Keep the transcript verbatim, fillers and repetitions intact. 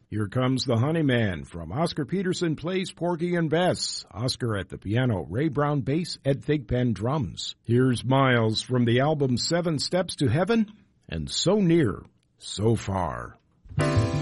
Here comes the Honeyman from Oscar Peterson plays Porgy and Bess. Oscar at the piano, Ray Brown bass, Ed Thigpen drums. Here's Miles from the album Seven Steps to Heaven and So Near, So Far.